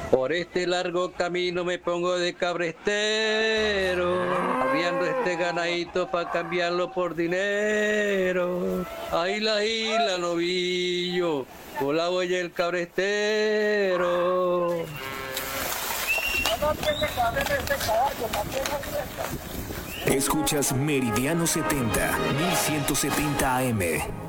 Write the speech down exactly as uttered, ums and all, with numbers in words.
Por este largo camino me pongo de cabrestero, arriando este ganadito para cambiarlo por dinero. Ahí la isla, novillo, con la huella del cabrestero. Escuchas Meridiano setenta, mil ciento setenta A M.